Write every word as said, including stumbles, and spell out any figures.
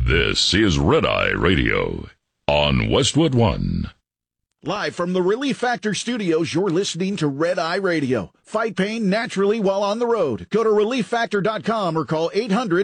This is Red Eye Radio on Westwood One. Live from the Relief Factor Studios, you're listening to Red Eye Radio. Fight pain naturally while on the road. Go to relief factor dot com or call eight hundred